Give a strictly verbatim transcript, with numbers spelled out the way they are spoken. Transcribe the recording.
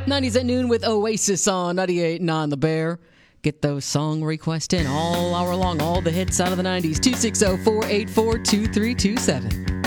nineties at noon with Oasis on ninety-eight point nine The Bear. Get those song requests in all hour long, all the hits out of the nineties. two six zero, four eight four, two three two seven.